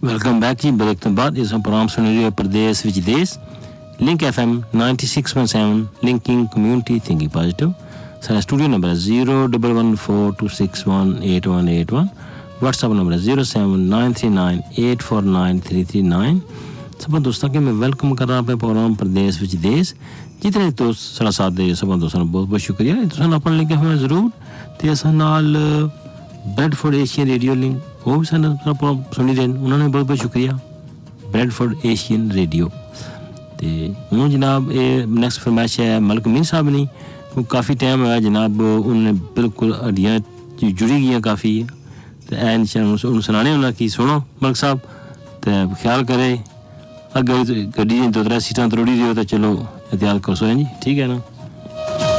Welcome back जी। Break तो बाद इस प्रोग्राम सुन रहे हो प्रदेश विच देश link FM 96.7 linking community thinking positive. सारा स्टूडियो नंबर है 011426188181। व्हाट्सएप नंबर है 07939849339। सब दोस्तों के मैं वेलकम कर रहा हूँ प्रोग्राम प्रदेश विच देश। जितने दोस्त सारा साथ दे सब दोस्तों का बहुत बहुत शुक्रिया। तुम अपन लिंक हमें जरूर ते अस नाल ब्रेडफोर्ड एशियन रेडियो लिंक वो भी सारा सुनी रहे उन्होंने बहुत बहुत शुक्रिया ब्रेडफोर्ड एशियन रेडियो। तो हूँ जनाब ये नैक्सट फरमाइश है मलिक मीर साहब ने काफ़ी टाइम होया जनाब उन्होंने बिल्कुल हड्डियाँ जुड़ी गई काफ़ी तो ऐन सुनाने उन्हें कि सुनो मलिक साहब तो ख्याल करे अगर गड्डी दो त्रै सीटां त्रोड़ी दियो तो चलो एहतियात करो जी ठीक है ना।